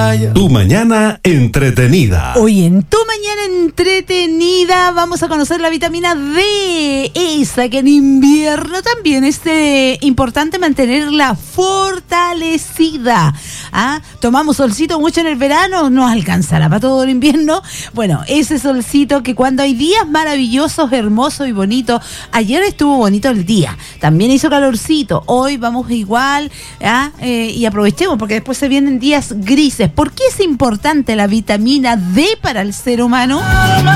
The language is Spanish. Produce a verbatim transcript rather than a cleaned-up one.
playa. Tu mañana entretenida. Hoy en Tu Mañana Entretenida vamos a conocer la vitamina D, esa que en invierno también es eh, importante mantenerla fortalecida. ¿Ah? Tomamos solcito mucho en el verano, no alcanzará para todo el invierno. Bueno, ese solcito que cuando hay días maravillosos, hermosos y bonitos, ayer estuvo bonito el día, también hizo calorcito, hoy vamos igual, ¿ah? eh, y aprovechemos porque después se vienen días grises. ¿Por qué es importante la vitamina D para el ser humano?